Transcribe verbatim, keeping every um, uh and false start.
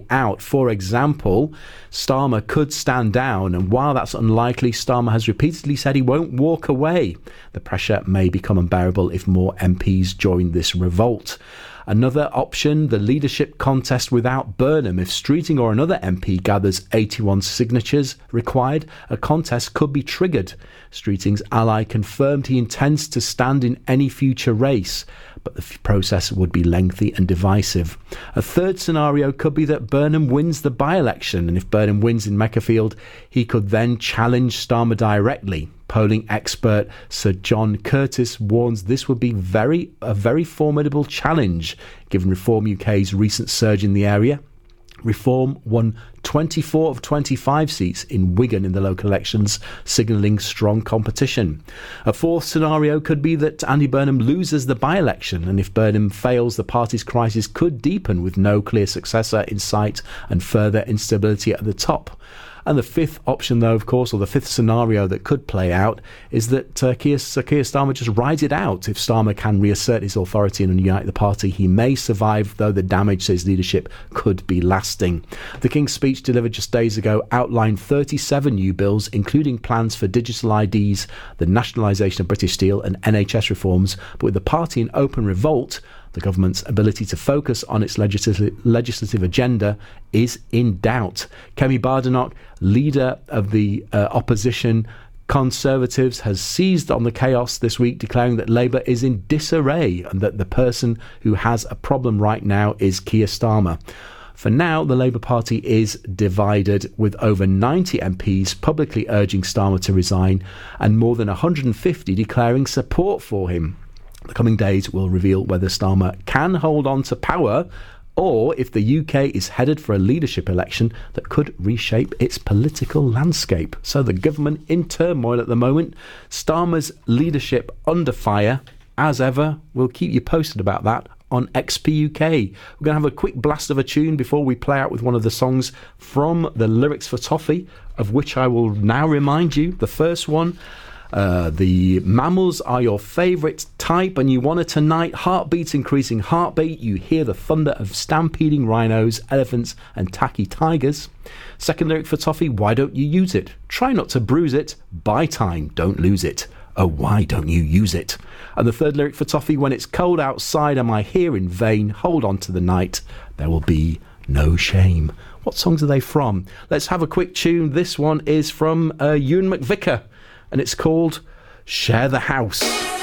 out. For example, Starmer could stand down, and while that's unlikely, Starmer has repeatedly said he won't walk away. The pressure may become unbearable if more M Ps join this revolt. Another option, the leadership contest without Burnham. If Streeting or another M P gathers eighty-one signatures required, a contest could be triggered. Streeting's ally confirmed he intends to stand in any future race, but the f- process would be lengthy and divisive. A third scenario could be that Burnham wins the by-election, and if Burnham wins in Macclesfield, he could then challenge Starmer directly. Polling expert Sir John Curtis warns this would be very a very formidable challenge, given Reform U K's recent surge in the area. Reform won twenty-four of twenty-five seats in Wigan in the local elections, signalling strong competition. A fourth scenario could be that Andy Burnham loses the by-election, and if Burnham fails, the party's crisis could deepen with no clear successor in sight and further instability at the top. And the fifth option, though, of course, or the fifth scenario that could play out, is that uh, Keir, Sir Keir Starmer just rides it out. If Starmer can reassert his authority and unite the party, he may survive, though the damage to his leadership could be lasting. The King's speech delivered just days ago outlined thirty-seven new bills, including plans for digital I Ds, the nationalisation of British Steel and N H S reforms. But with the party in open revolt, the government's ability to focus on its legislative, legislative agenda is in doubt. Kemi Badenoch, leader of the uh, opposition Conservatives, has seized on the chaos this week, declaring that Labour is in disarray and that the person who has a problem right now is Keir Starmer. For now, the Labour Party is divided, with over ninety M Ps publicly urging Starmer to resign and more than one hundred fifty declaring support for him. The coming days will reveal whether Starmer can hold on to power or if the U K is headed for a leadership election that could reshape its political landscape. So the government in turmoil at the moment, Starmer's leadership under fire. As ever, we'll keep you posted about that on X P U K. We're going to have a quick blast of a tune before we play out with one of the songs from the Lyrics for Toffee, of which I will now remind you. The first one, Uh, the mammals are your favourite type and you want it tonight. Heartbeats increasing heartbeat. You hear the thunder of stampeding rhinos, elephants and tacky tigers. Second lyric for Toffee, why don't you use it? Try not to bruise it. Buy time, don't lose it. Oh, why don't you use it? And the third lyric for Toffee, when it's cold outside, am I here in vain? Hold on to the night, there will be no shame. What songs are they from? Let's have a quick tune. This one is from uh, Ewan McVicker, and it's called Share the House.